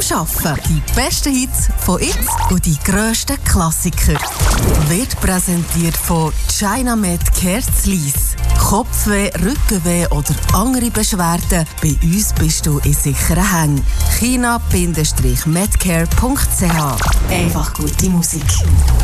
Arbeiten. Die besten Hits von jetzt und die grössten Klassiker. Wird präsentiert von China-Med Kerzlis. Kopfweh, Rückenweh oder andere Beschwerden? Bei uns bist du in sicheren Hängen. China-medcare.ch. Einfach gute Musik.